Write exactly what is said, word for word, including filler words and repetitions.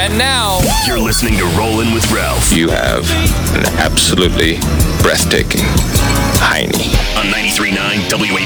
And now, you're listening to Rollin' with Ralph. You have an absolutely breathtaking hiney. On ninety-three point nine W A